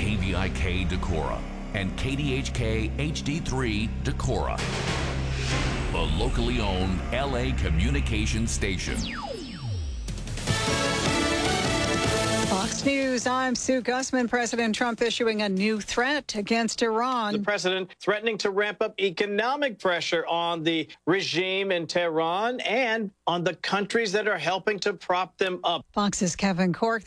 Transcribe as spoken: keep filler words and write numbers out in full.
K V I K Decorah and K D H K H D three Decorah, a locally owned L A communications station. Fox News, I'm Sue Gussman. President Trump issuing a new threat against Iran. The president threatening to ramp up economic pressure on the regime in Tehran and on the countries that are helping to prop them up. Fox's Kevin Cork.